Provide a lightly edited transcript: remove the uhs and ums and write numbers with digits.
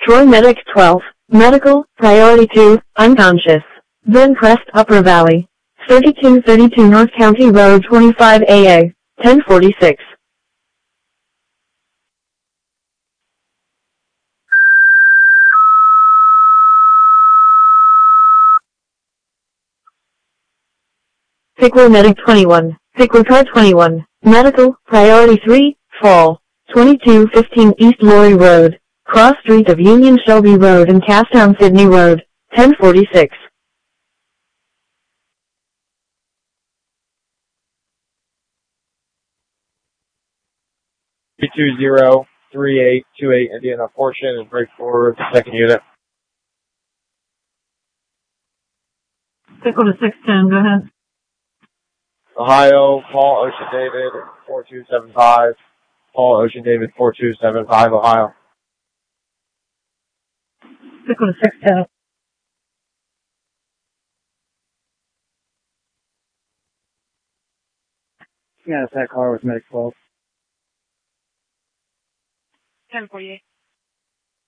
Troy Medic 12, Medical, Priority 2, unconscious. Then Crest Upper Valley. 3232 North County Road 25 AA, 1046. Pickler Medic 21, Pickler Car 21, Medical, Priority 3, Fall. 2215 East Laurie Road, cross street of Union Shelby Road and Castown Sydney Road, 1046. 320-3828 Indiana Portion and break forward the second unit. Pickle to 610, go ahead. Ohio, Paul Ocean David 4275. Paul Ocean David 4275, Ohio. Pickle to 610. Yeah, it's that car with Medic 12. 1048.